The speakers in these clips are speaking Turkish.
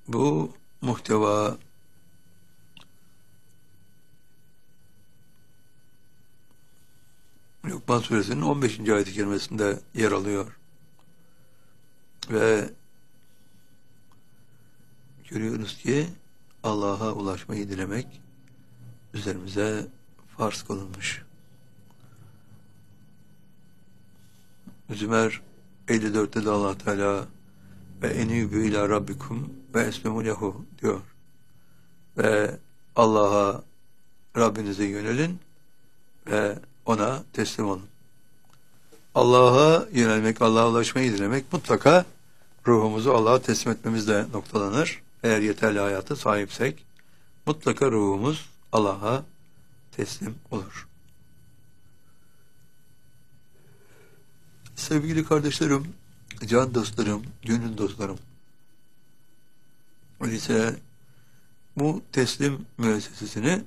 Bu muhteva Lokman Suresinin 15. ayet-i kerimesinde yer alıyor. Ve görüyoruz ki Allah'a ulaşmayı dilemek üzerimize farz kılınmış. Zümer 54'te de Allah Teala ve enîbü ilâ rabbikum ve eslemû lehu diyor. Ve Allah'a, Rabbinize yönelin ve ona teslim olun. Allah'a yönelmek, Allah'a ulaşmayı dilemek mutlaka ruhumuzu Allah'a teslim etmemizle noktalanır. Eğer yeterli hayata sahipsek mutlaka ruhumuz Allah'a teslim olur. Sevgili kardeşlerim, can dostlarım, gönül dostlarım, öyleyse bu teslim müessesesini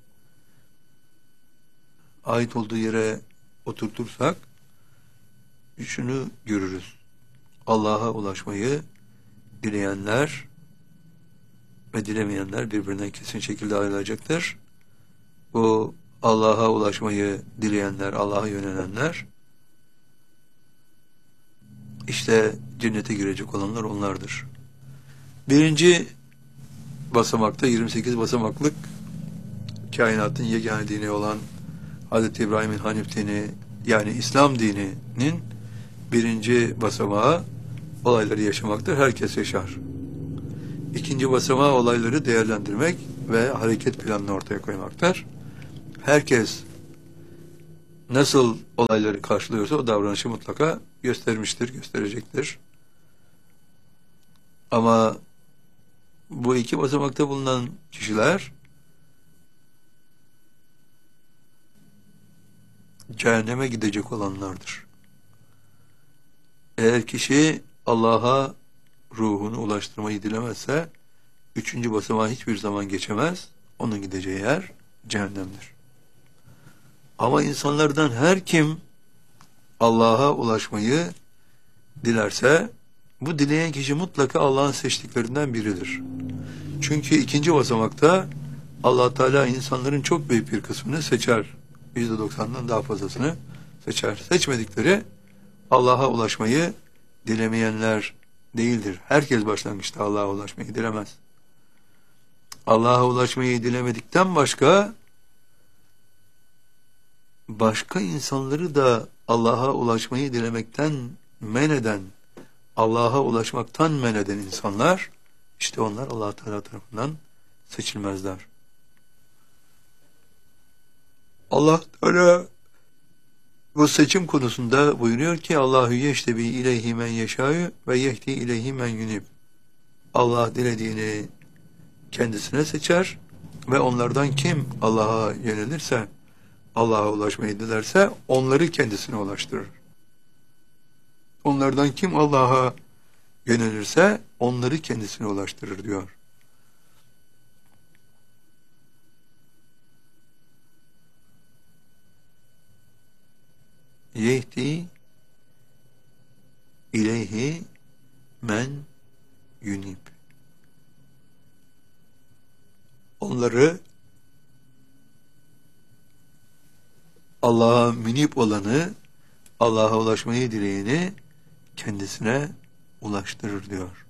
ait olduğu yere oturtursak şunu görürüz. Allah'a ulaşmayı dileyenler ve dilemeyenler birbirinden kesin şekilde ayrılacaktır. Bu Allah'a ulaşmayı dileyenler, Allah'a yönelenler, işte cennete girecek olanlar onlardır. Birinci basamakta 28 basamaklık kainatın yegane dini olan Hz. İbrahim'in Hanif dini, yani İslam dininin birinci basamağı olayları yaşamaktır. Herkes yaşar. İkinci basamağı olayları değerlendirmek ve hareket planını ortaya koymaktır. Herkes nasıl olayları karşılıyorsa o davranışı mutlaka göstermiştir, gösterecektir. Ama bu iki basamakta bulunan kişiler cehenneme gidecek olanlardır. Eğer kişi Allah'a ruhunu ulaştırmayı dilemezse üçüncü basamağı hiçbir zaman geçemez. Onun gideceği yer cehennemdir. Ama insanlardan her kim Allah'a ulaşmayı dilerse bu dileyen kişi mutlaka Allah'ın seçtiklerinden biridir. Çünkü ikinci basamakta Allah Teala insanların çok büyük bir kısmını seçer. %90'dan daha fazlasını seçer. Seçmedikleri Allah'a ulaşmayı dilemeyenler değildir. Herkes başlangıçta Allah'a ulaşmayı dilemez. Allah'a ulaşmayı dilemedikten başka insanları da Allah'a ulaşmayı dilemekten men eden, Allah'a ulaşmaktan men eden insanlar, işte onlar Allah Teala tarafından seçilmezler. Allah Teala bu seçim konusunda buyuruyor ki Allahu yeştebi ileyhi men yeşâ'ü ve yehdi ileyhi men yunib. Allah dilediğini kendisine seçer ve onlardan kim Allah'a yönelirse, Allah'a ulaşmayı dilerse onları kendisine ulaştırır. Onlardan kim Allah'a yönelirse onları kendisine ulaştırır diyor. Yehdi ileyhi men yunib. Onları Allah'a münib olanı, Allah'a ulaşmayı dileyeni kendisine ulaştırır diyor.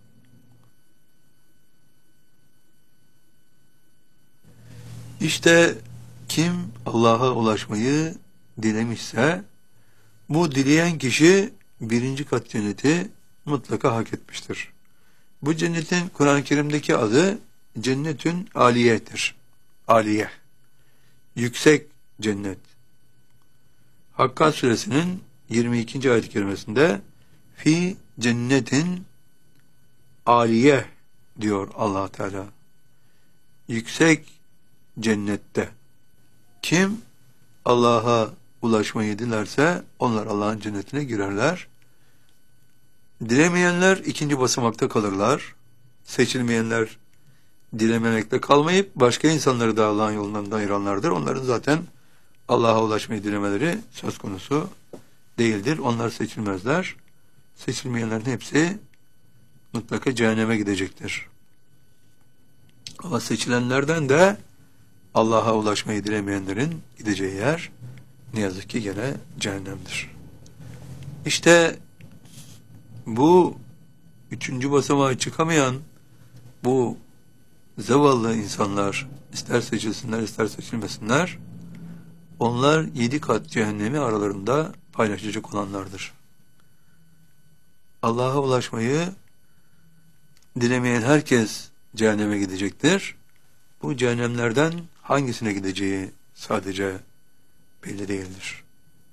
İşte kim Allah'a ulaşmayı dilemişse bu dileyen kişi birinci kat cenneti mutlaka hak etmiştir. Bu cennetin Kur'an-ı Kerim'deki adı Cennetün Aliye'dir. Aliye. Yüksek cennet. Hakka suresinin 22. ayet-i kerimesinde fi cennetin aliye diyor Allah Teala. Yüksek cennette. Kim Allah'a ulaşmayı dilerse onlar Allah'ın cennetine girerler. Dilemeyenler ikinci basamakta kalırlar. Seçilmeyenler dilememekte kalmayıp başka insanları da Allah'ın yolundan da ayıranlardır. Onların zaten Allah'a ulaşmayı dilemeleri söz konusu değildir. Onlar seçilmezler. Seçilmeyenlerin hepsi mutlaka cehenneme gidecektir. Ama seçilenlerden de Allah'a ulaşmayı dilemeyenlerin gideceği yer ne yazık ki gene cehennemdir. İşte bu üçüncü basamağa çıkamayan bu zavallı insanlar, ister seçilsinler ister seçilmesinler, onlar 7 kat cehennemi aralarında paylaşacak olanlardır. Allah'a ulaşmayı dilemeyen herkes cehenneme gidecektir. Bu cehennemlerden hangisine gideceği sadece belli değildir.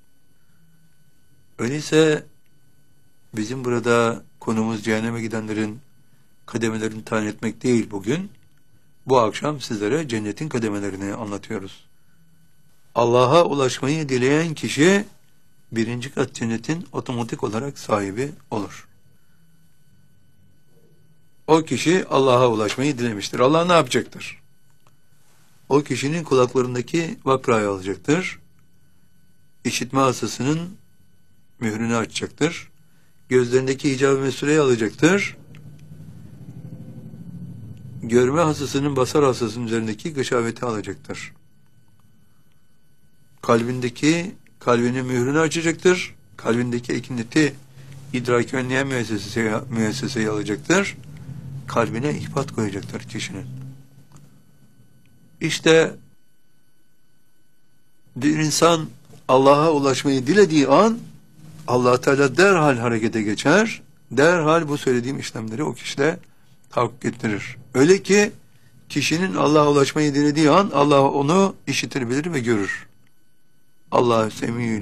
Öyleyse bizim burada konumuz cehenneme gidenlerin kademelerini tayin etmek değil bugün. Bu akşam sizlere cennetin kademelerini anlatıyoruz. Allah'a ulaşmayı dileyen kişi 1. kat cennetin otomatik olarak sahibi olur. O kişi Allah'a ulaşmayı dilemiştir. Allah ne yapacaktır? O kişinin kulaklarındaki vakrayı alacaktır. İşitme hastasının mührünü açacaktır. Gözlerindeki icab-ı mesureyi alacaktır. Görme hastasının basar hastasının üzerindeki gışaveti alacaktır. Kalbinin mührünü açacaktır. Kalbindeki ekineti idrak önleyen müesseseyi alacaktır. Kalbine ihbat koyacaktır kişinin. İşte bir insan Allah'a ulaşmayı dilediği an Allah Teala derhal harekete geçer. Derhal bu söylediğim işlemleri o kişide tahakkuk ettirir. Öyle ki kişinin Allah'a ulaşmayı dilediği an Allah onu işitir, bilir ve görür. Allah semî'ül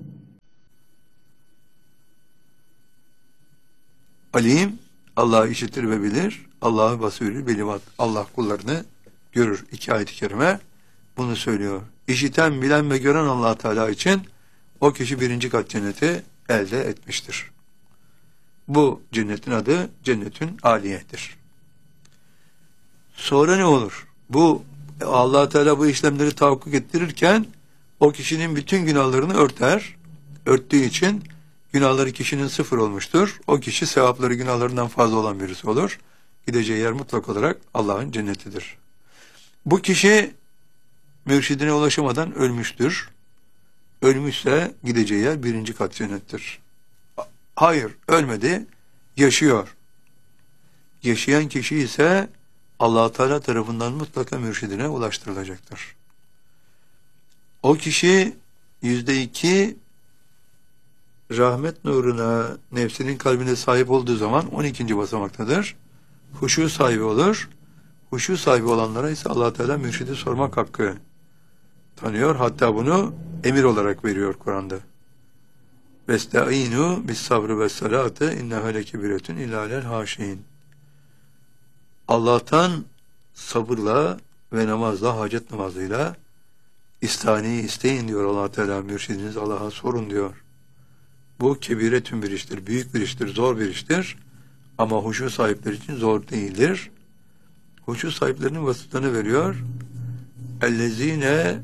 alim, Allah işitir ve bilir. Allah basîrül belivat. Allah kullarını görür. 2 ayet-i kerime bunu söylüyor. İşiten, bilen ve gören Allah Teala için o kişi 1. kat cenneti elde etmiştir. Bu cennetin adı Cennetün Aliye'dir. Sonra ne olur? Bu Allah Teala bu işlemleri tahakkuk ettirirken o kişinin bütün günahlarını örter. Örttüğü için günahları kişinin 0 olmuştur. O kişi sevapları günahlarından fazla olan birisi olur. Gideceği yer mutlak olarak Allah'ın cennetidir. Bu kişi mürşidine ulaşamadan ölmüştür. Ölmüşse gideceği yer 1. kat cennettir. Hayır, ölmedi, yaşıyor. Yaşayan kişi ise Allah Teala tarafından mutlaka mürşidine ulaştırılacaktır. O kişi %2 rahmet nuruna nefsinin kalbine sahip olduğu zaman 12. basamaktadır. Huşu sahibi olur. Huşu sahibi olanlara ise Allah Teala mürşidi sormak hakkı tanıyor. Hatta bunu emir olarak veriyor Kur'an'da. Vesta'inu bis sabrı ve salatı inneha lekebiretun ilâlel haşin. Allah'tan sabırla ve namazla, hacet namazıyla istaniyi isteyin diyor Allah Teala. Mürşidiniz Allah'a sorun diyor. Bu kebiretün bir iştir, büyük bir iştir, zor bir iştir. Ama huşu sahipleri için zor değildir. Huşu sahiplerinin vasıflarını veriyor. Ellezine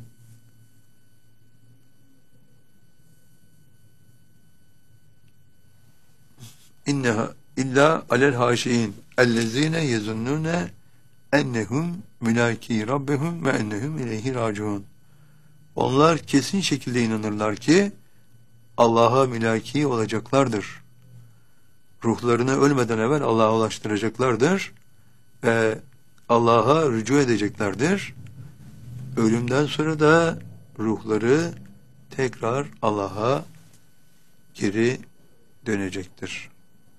inneha illa alel haşiin ellezine yezunnune ennehum mülaki rabbehum ve ennehum ileyhi raciun. Onlar kesin şekilde inanırlar ki Allah'a mülaki olacaklardır. Ruhlarını ölmeden evvel Allah'a ulaştıracaklardır ve Allah'a rücu edeceklerdir. Ölümden sonra da ruhları tekrar Allah'a geri dönecektir.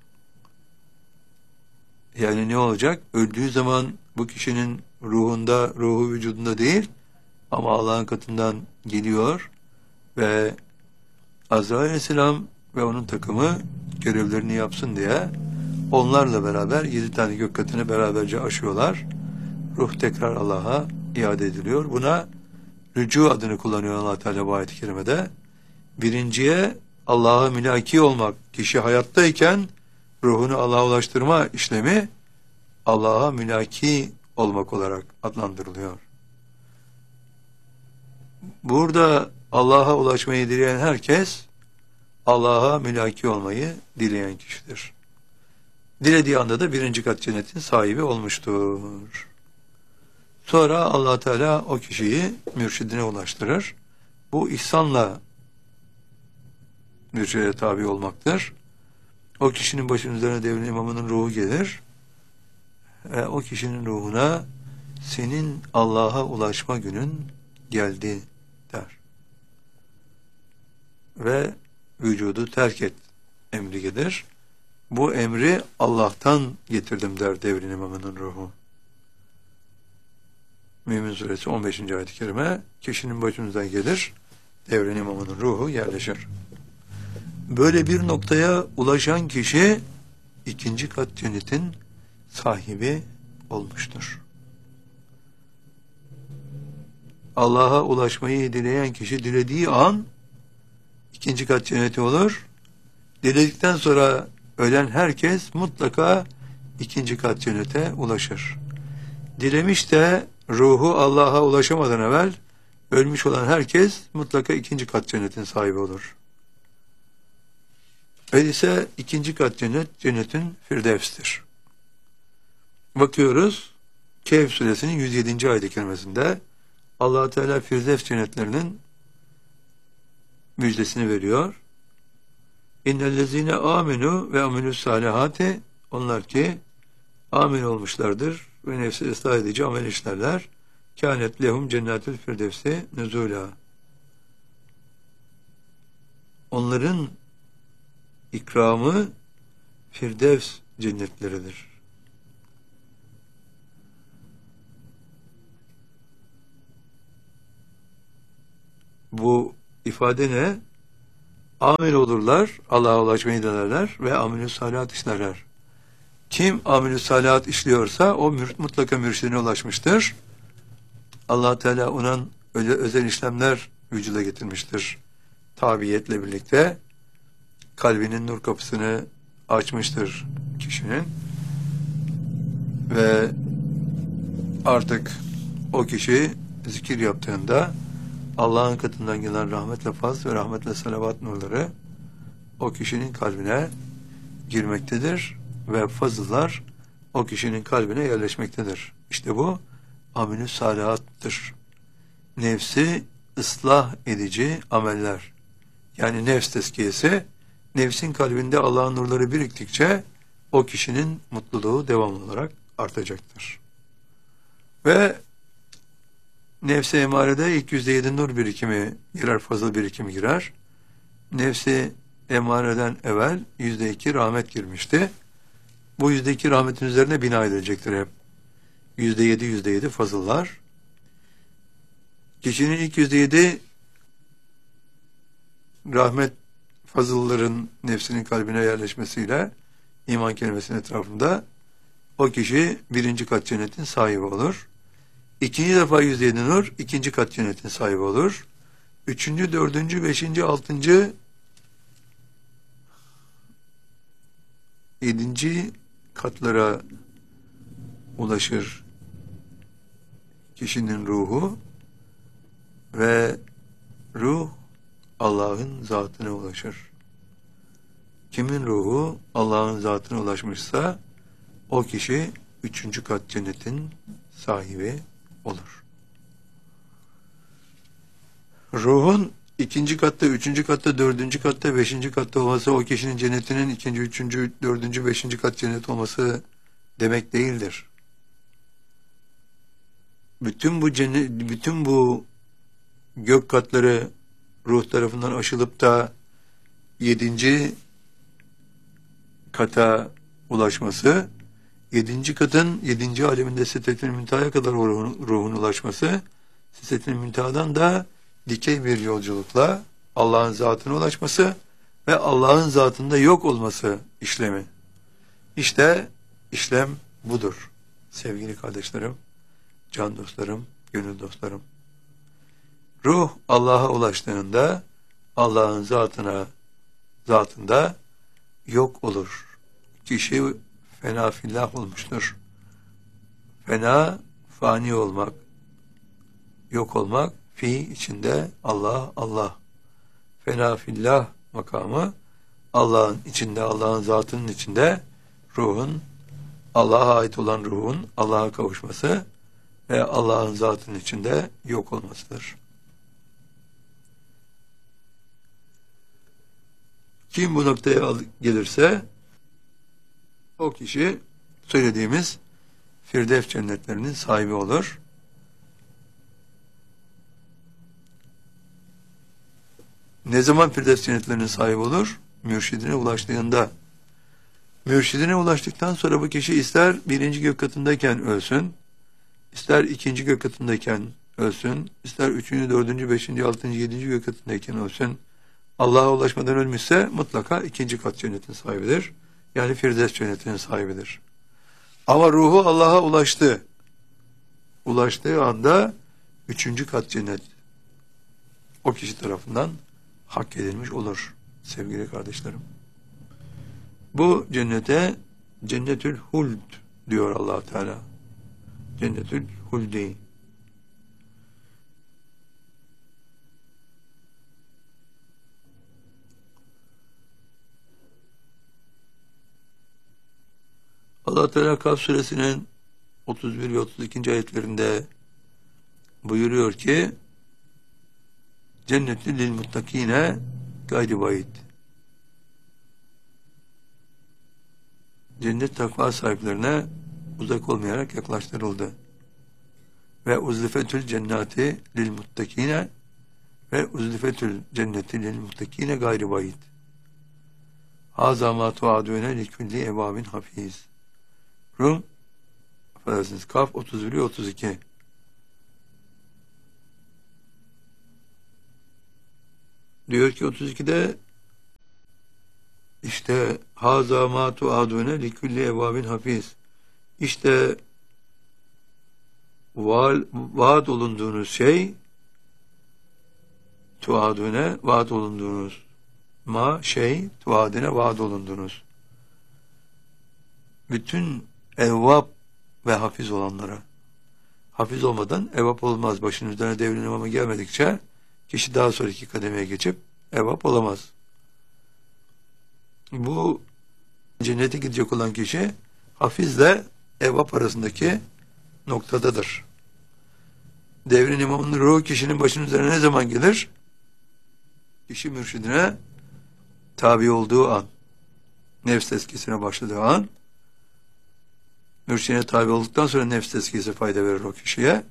Yani ne olacak? Öldüğü zaman bu kişinin ruhu vücudunda değil ama Allah'ın katından geliyor ve Azrail Aleyhisselam ve onun takımı görevlerini yapsın diye onlarla beraber 7 tane gök katını beraberce aşıyorlar. Ruh tekrar Allah'a iade ediliyor. Buna rücu adını kullanıyor Allah Teala bu ayet-i kerimede. Birinciye Allah'a mülaki olmak, kişi hayattayken ruhunu Allah'a ulaştırma işlemi Allah'a mülaki olmak olarak adlandırılıyor. Burada Allah'a ulaşmayı dileyen herkes Allah'a mülaki olmayı dileyen kişidir. Dilediği anda da 1. kat cennetin sahibi olmuştur. Sonra Allah Teala o kişiyi mürşidine ulaştırır. Bu ihsanla mürşide tabi olmaktır. O kişinin başının üzerine devrin imamının ruhu gelir. O kişinin ruhuna senin Allah'a ulaşma günün geldi der. Ve vücudu terk et emri gelir. Bu emri Allah'tan getirdim der devrin imamının ruhu. Mümin Suresi 15. ayet-i kerime, kişinin başınıza gelir, devrin imamının ruhu yerleşir. Böyle bir noktaya ulaşan kişi ikinci kat cennetin sahibi olmuştur. Allah'a ulaşmayı dileyen kişi dilediği an ikinci kat cenneti olur. Diledikten sonra ölen herkes mutlaka ikinci kat cennete ulaşır. Dilemiş de ruhu Allah'a ulaşamadan evvel ölmüş olan herkes mutlaka ikinci kat cennetin sahibi olur. Öyleyse ikinci kat cennet, cennetin Firdevs'tir. Bakıyoruz, Kehf suresinin 107. ayet-i kerimesinde Allah Teala Firdevs cennetlerinin müjdesini veriyor. İnnellezine amenu ve amelus salihati, onlar ki amin olmuşlardır ve nefsi ıslah edici amel işlerler. Kânet lehum cennetül firdevsi nüzûlâ. Onların ikramı Firdevs cennetleridir. Bu ifade ne? Amil olurlar, Allah'a ulaşmayı dilerler ve amel-i salihat işlerler. Kim amel-i salihat işliyorsa o mutlaka mürşidine ulaşmıştır. Allah Teala onun özel işlemler vücuda getirmiştir. Tabiyetle birlikte kalbinin nur kapısını açmıştır kişinin. Ve artık o kişi zikir yaptığında Allah'ın katından gelen rahmetle fazl ve rahmetle salavat nurları o kişinin kalbine girmektedir ve fazıllar o kişinin kalbine yerleşmektedir. İşte bu amel-i salihattır. Nefsi ıslah edici ameller. Yani nefs tezkiyesi, nefsin kalbinde Allah'ın nurları biriktikçe o kişinin mutluluğu devamlı olarak artacaktır. Ve nefsi emarede ilk %7 nur birikimi girer, fazıl birikimi girer. Nefsi emareden evvel %2 rahmet girmişti. Bu %2 rahmetin üzerine bina edilecektir hep. %7 fazıllar. Kişinin ilk %7 rahmet fazılların nefsinin kalbine yerleşmesiyle iman kelimesinin etrafında o kişi birinci kat cennetin sahibi olur. İkinci defa %7 nur ikinci kat cennetin sahibi olur. Üçüncü, dördüncü, beşinci, altıncı, yedinci katlara ulaşır kişinin ruhu ve ruh Allah'ın zatına ulaşır. Kimin ruhu Allah'ın zatına ulaşmışsa o kişi üçüncü kat cennetin sahibi olur. Ruhun ikinci katta, üçüncü katta, dördüncü katta, beşinci katta olması o kişinin cennetinin ikinci, üçüncü, dördüncü, beşinci kat cennet olması demek değildir. Bütün bu gök katları ruh tarafından aşılıp da yedinci kata ulaşması, yedinci katın yedinci aleminde Sidret-i Münteha'ya kadar ruhun ulaşması, Sidret-i Münteha'dan da dikey bir yolculukla Allah'ın zatına ulaşması ve Allah'ın zatında yok olması işlemi. İşte işlem budur. Sevgili kardeşlerim, can dostlarım, gönül dostlarım. Ruh Allah'a ulaştığında Allah'ın zatında yok olur. Kişi fena fillah olmuştur. Fena, fani olmak, yok olmak, fi içinde Allah, Allah. Fena fillah makamı Allah'ın içinde, Allah'ın zatının içinde ruhun, Allah'a ait olan ruhun Allah'a kavuşması ve Allah'ın zatının içinde yok olmasıdır. Kim bu noktaya gelirse o kişi söylediğimiz Firdevs cennetlerinin sahibi olur. Ne zaman Firdevs cennetlerinin sahibi olur? Mürşidine ulaştığında. Mürşidine ulaştıktan sonra bu kişi ister birinci gök katındayken ölsün, ister ikinci gök katındayken ölsün, ister üçüncü, dördüncü, beşinci, altıncı, yedinci gök katındayken ölsün. Allah'a ulaşmadan ölmüşse mutlaka ikinci kat cennetin sahibidir. Yani Firdevs cennetinin sahibidir. Ama ruhu Allah'a ulaştı. Ulaştığı anda üçüncü kat cennet o kişi tarafından hak edilmiş olur sevgili kardeşlerim. Bu cennete Cennetül Huld diyor Allah Teala. Cennetül Huldi. Allah Teala Kaf suresinin 31 ve 32. ayetlerinde buyuruyor ki Cennetül lil muttakine gayri bayit. Cennet takva sahiplerine uzak olmayarak yaklaştırıldı. Ve uzlifetül cennati lil muttakine ve uzlifetül cenneti lil muttakine gayri bayit. Haza ma tuadune likulli evabin hafiz. Rum affedersiniz Kaf 31 ve 32. Diyor ki 32'de işte haza ma tuadune likulli evabin hafiz. İşte vaat olunduğunuz şey tuadune vaat olunduğunuz tuadine vaat olunduğunuz bütün evvab ve hafiz olanlara. Hafiz olmadan evvab olmaz. Başının üzerine devrin imamı gelmedikçe kişi daha sonraki kademeye geçip evvab olamaz. Bu cennete gidecek olan kişi hafizle evvab arasındaki noktadadır. Devrin imamının ruhu kişinin başının üzerine ne zaman gelir? Kişi mürşidine tabi olduğu an, nefs tezkiyesine başladığı an, mürşidine tabi olduktan sonra nefs tezkiyesi fayda verir o kişiye.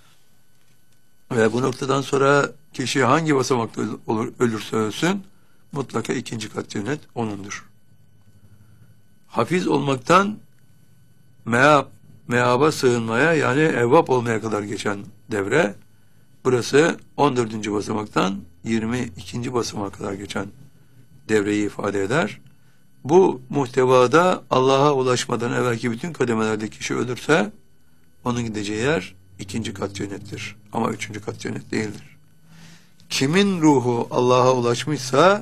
Ve bu noktadan sonra kişi hangi basamakta ölürse ölsün, mutlaka ikinci kat cennet onundur. Hafiz olmaktan meaba sığınmaya yani evvab olmaya kadar geçen devre, burası 14. basamaktan 22. basamağa kadar geçen devreyi ifade eder. Bu muhtevada Allah'a ulaşmadan evvelki bütün kademelerde kişi ölürse onun gideceği yer ikinci kat cennettir. Ama üçüncü kat cennet değildir. Kimin ruhu Allah'a ulaşmışsa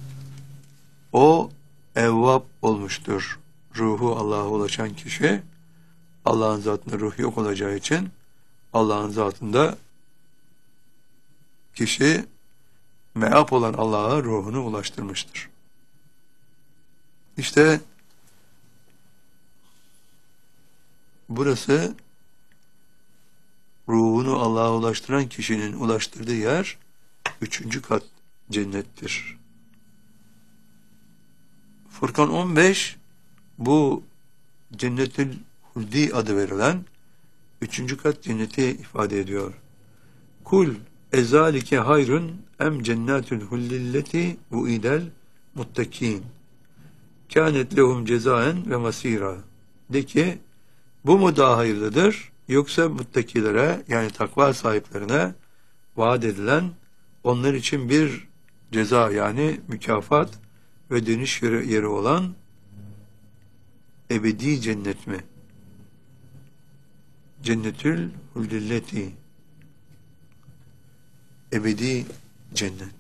o evvab olmuştur. Ruhu Allah'a ulaşan kişi Allah'ın zatında ruh yok olacağı için Allah'ın zatında kişi meap olan Allah'a ruhunu ulaştırmıştır. İşte burası ruhunu Allah'a ulaştıran kişinin ulaştırdığı yer üçüncü kat cennettir. Furkan 15 bu Cennetül Huldi adı verilen üçüncü kat cenneti ifade ediyor. Kul ezalike hayrun em cennetül hullilleti vuidel muttakin kânet lehum cezaen ve masira. De ki bu mu daha hayırlıdır yoksa muttakilere yani takva sahiplerine vaat edilen onlar için bir ceza yani mükafat ve dönüş yeri olan ebedi cennet mi? Cennetül hullilleti ebedi cennet.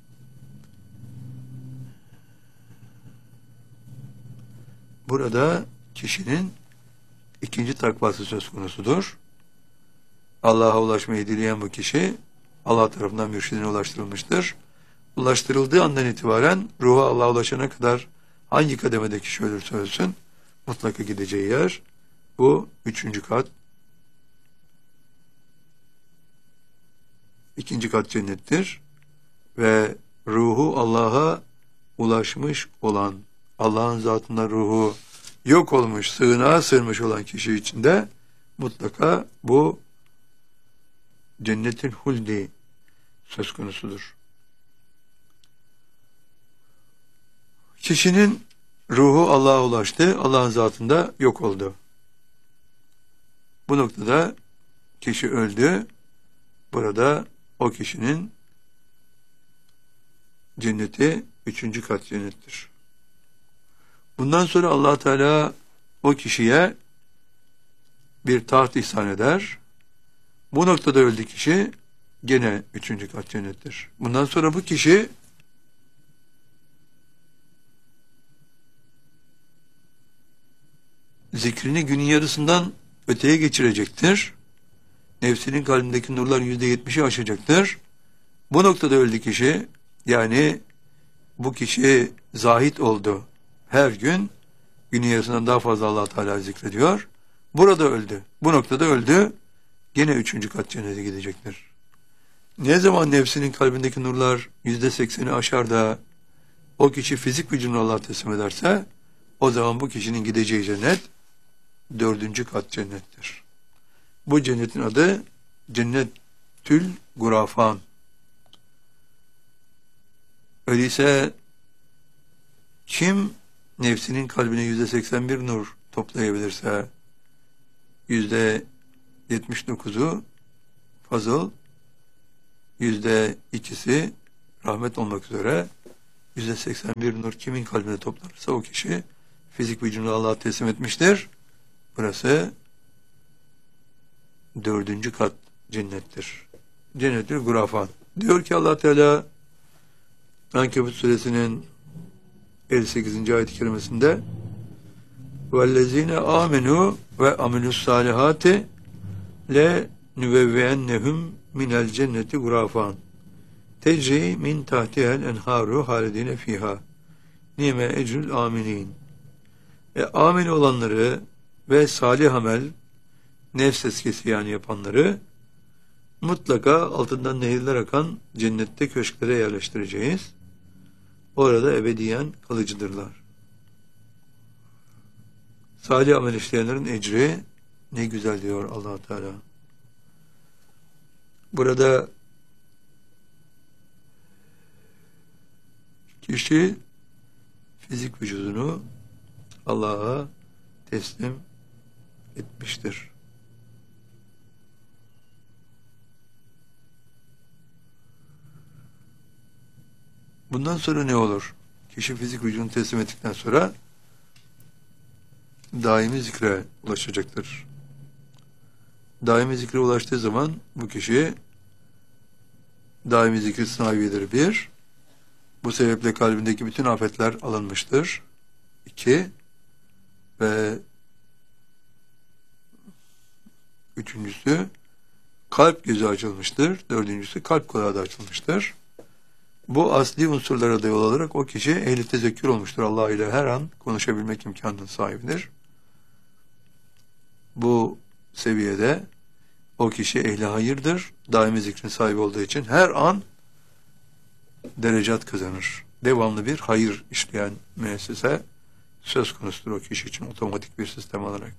Burada kişinin ikinci takvası söz konusudur. Allah'a ulaşmayı dileyen bu kişi Allah tarafından mürşidine ulaştırılmıştır. Ulaştırıldığı andan itibaren ruhu Allah'a ulaşana kadar hangi kademede kişi ölürse ölsün mutlaka gideceği yer bu üçüncü kat ikinci kat cennettir. Ve ruhu Allah'a ulaşmış olan, Allah'ın zatında ruhu yok olmuş, sığınağa sığınmış olan kişi için de mutlaka bu cennetin huldi söz konusudur. Kişinin ruhu Allah'a ulaştı, Allah'ın zatında yok oldu. Bu noktada kişi öldü. Burada o kişinin cenneti üçüncü kat cennettir. Bundan sonra Allah Teala o kişiye bir taht ihsan eder. Bu noktada öldü kişi, gene üçüncü kat cennettir. Bundan sonra bu kişi zikrini günün yarısından öteye geçirecektir. Nefsinin kalbindeki nurlar %70'i aşacaktır. Bu noktada öldü kişi, yani bu kişi zahit oldu. Her gün günün yarısından daha fazla Allah Teala zikrediyor. Burada öldü. Bu noktada öldü. Gene üçüncü kat cennete gidecektir. Ne zaman nefsinin kalbindeki nurlar %80'i aşar da o kişi fizik vücudunu Allah'a teslim ederse, o zaman bu kişinin gideceği cennet dördüncü kat cennettir. Bu cennetin adı Cennetül Gurafan. Öyleyse kim nefsinin kalbine %81 nur toplayabilirse, %79'u fazıl, %2'si rahmet olmak üzere %81 nur kimin kalbine toplanırsa o kişi fizik vücudunu Allah'a teslim etmiştir. Burası dördüncü kat cennettir. Cennetül Gurafan. Diyor ki Allah Teala Ankebut suresinin 58. ayet-i kerimesinde وَالَّذ۪ينَ آمَنُوا وَاَمِلُوا الصَّالِحَاتِ لَنُبَوِّئَنَّهُمْ مِنَ الْجَنَّةِ غُرَافًا تَجْرِي مِنْ تَحْتِهَا الْاَنْهَارُ خَالِد۪ينَ ف۪يهَا نِعْمَ اَجْرُ الْآمِنِينَ. Amin olanları ve salih amel, nefs eskisi yani yapanları mutlaka altından nehirler akan cennette köşklere yerleştireceğiz. Orada ebediyen kalıcıdırlar. Salih amel işleyenlerin ecri ne güzel diyor Allah Teala. Burada kişi fizik vücudunu Allah'a teslim etmiştir. Bundan sonra ne olur? Kişi fizik vücudunu teslim ettikten sonra daimi zikre ulaşacaktır. Daimi zikre ulaştığı zaman bu kişi daimi zikri sahibidir. 1. Bu sebeple kalbindeki bütün afetler alınmıştır. 2. Ve üçüncüsü kalp gözü açılmıştır. 4. kalp kulağı da açılmıştır. Bu asli unsurlara dayalı olarak o kişi ehli tezekkür olmuştur. Allah ile her an konuşabilmek imkanının sahibidir. Bu seviyede o kişi ehli hayırdır. Daimi zikrin sahibi olduğu için her an derecat kazanır. Devamlı bir hayır işleyen müessese söz konusudur o kişi için otomatik bir sistem olarak.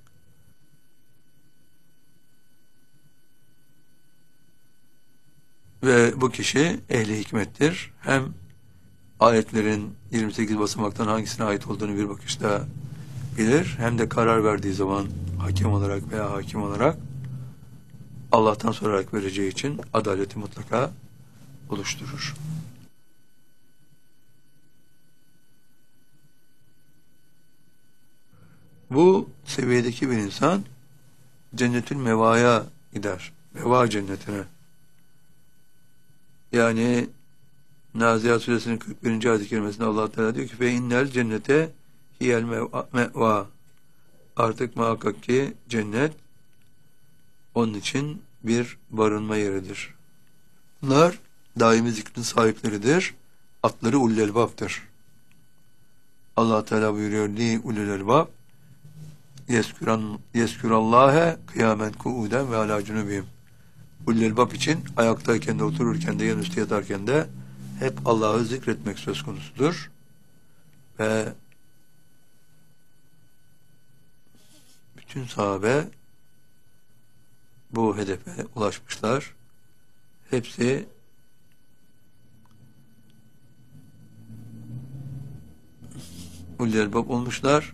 Ve bu kişi ehli hikmettir. Hem ayetlerin 28 basamaktan hangisine ait olduğunu bir bakışta bilir. Hem de karar verdiği zaman hakem olarak veya hakim olarak Allah'tan sorarak vereceği için adaleti mutlaka oluşturur. Bu seviyedeki bir insan cennetül mevaya gider. Meva cennetine. Yani Nazihat suresinin 41. ayet-i kerimesinde Allah Teala diyor ki ve innel cennete hiyel meva. Artık muhakkak ki cennet onun için bir barınma yeridir. Bunlar daimi zikrin sahipleridir. Atları ulul elbaptır. Allah Teala buyuruyor li ulul elbab yeskürallâhe kıyamen kuuden ve alâ cunubihim. ulul elbab için ayaktayken de, otururken de, yanüstü yatarken de hep Allah'ı zikretmek söz konusudur. Ve bütün sahabe bu hedefe ulaşmışlar. Hepsi ulul elbab olmuşlar.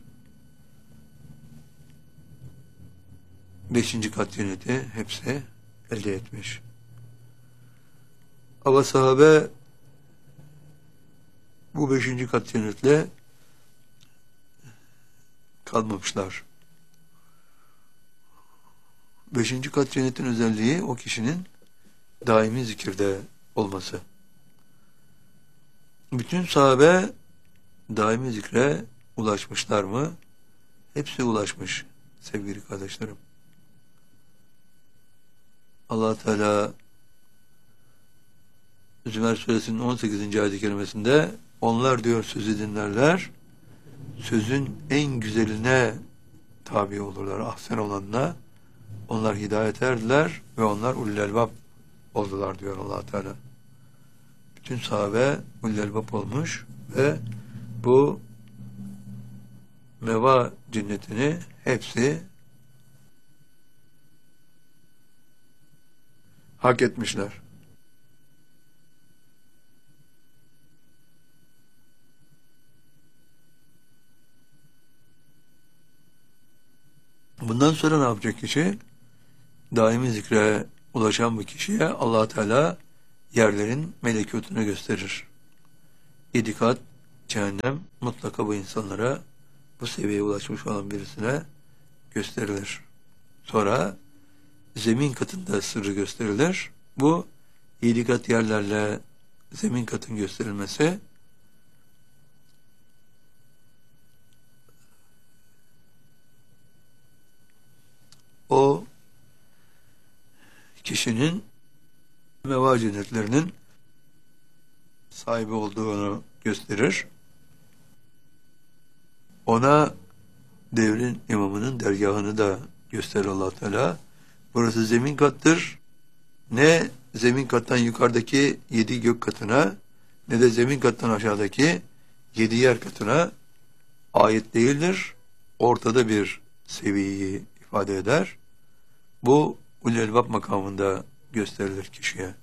5. kat yöneti hepsi elde etmiş. Ama sahabe bu 5. kat yönetle kalmamışlar. 5. kat yönetin özelliği o kişinin daimi zikirde olması. Bütün sahabe daimi zikre ulaşmışlar mı? Hepsi ulaşmış sevgili kardeşlerim. Allah Teala Zümer Suresinin 18. ayet-i kerimesinde onlar diyor sözü dinlerler, sözün en güzeline tabi olurlar, ahsen olanına. Onlar hidayet erdiler ve onlar ulul elbab oldular diyor Allah Teala. Bütün sahabe ulul elbab olmuş ve bu meva cennetini hepsi hak etmişler. Bundan sonra ne yapacak kişi? Daimi zikre ulaşan bu kişiye Allah Teala yerlerin melekutunu gösterir. 7 kat cehennem mutlaka bu insanlara, bu seviyeye ulaşmış olan birisine gösterilir. Sonra zemin katında sırrı gösterilir. Bu 7 kat yerlerle zemin katın gösterilmesi o kişinin meva cennetlerinin sahibi olduğunu gösterir. Ona devrin imamının dergahını da gösterir Allah Teala. Burası zemin kattır. Ne zemin kattan yukarıdaki 7 gök katına ne de zemin kattan aşağıdaki 7 yer katına ait değildir. Ortada bir seviyeyi ifade eder. Bu ulul elbab makamında gösterilir kişiye.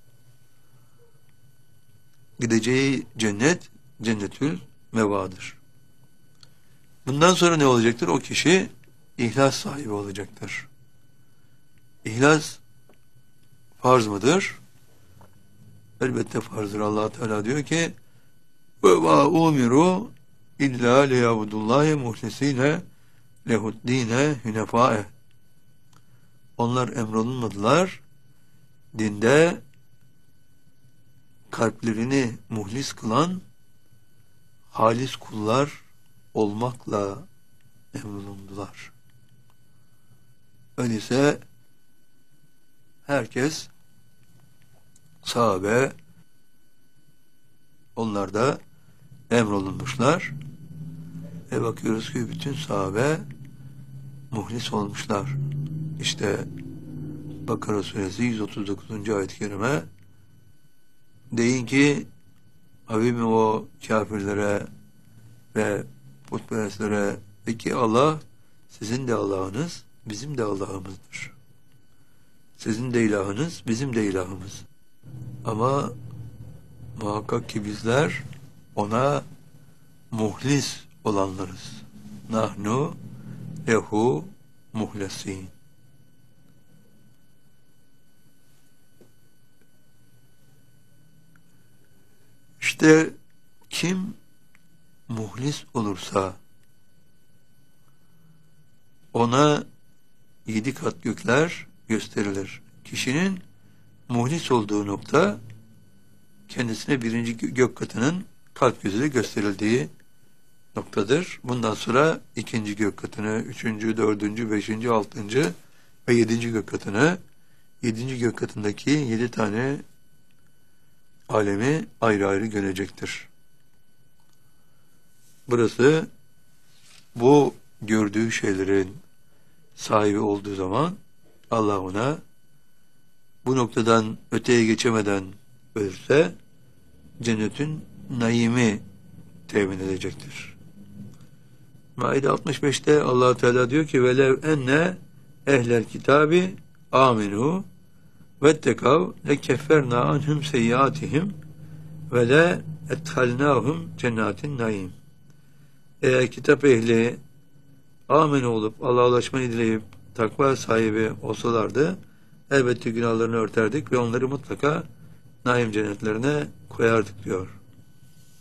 Gideceği cennet, cennetül mevadır. Bundan sonra ne olacaktır? O kişi ihlas sahibi olacaktır. İhlas farz mıdır? Elbette farzdır. Allah Teala diyor ki: "Ve ma umiru illa liyabudullahi muhlisine lehu'd-dine hunefae." Onlar emrolunmadılar. Dinde kalplerini muhlis kılan halis kullar olmakla emrolundular. Öyleyse herkes sahabe onlar da emrolunmuşlar. Bakıyoruz ki bütün sahabe muhlis olmuşlar. İşte Bakara Suresi 139. ayet-i kerime, deyin ki Habibim o kafirlere ve putperestlere, de ki Allah sizin de Allah'ınız, bizim de Allah'ımızdır. Sizin de ilahınız, bizim de ilahımız. Ama muhakkak ki bizler ona muhlis olanlarız. Nahnu lehu muhlesin. İşte kim muhlis olursa ona 7 kat gökler gösterilir. Kişinin muhlis olduğu nokta kendisine 1. gök katının kalp gözüyle gösterildiği noktadır. Bundan sonra 2. gök katını, 3., 4., 5., 6. ve 7. gök katını, 7. gök katındaki 7 tane alemi ayrı ayrı görecektir. Burası bu gördüğü şeylerin sahibi olduğu zaman Allah ona bu noktadan öteye geçemeden ölürse cennetin naimi temin edecektir. Maide 65'te Allah Teala diyor ki velev enne ehlel kitabi aminu vettekav lekefferna anhum seyyiatihim ve le ethalnahum cennetin naim. Eğer kitap ehli amin olup Allah'a ulaşmayı dileyip takva sahibi olsalardı elbette günahlarını örterdik ve onları mutlaka naim cennetlerine koyardık diyor.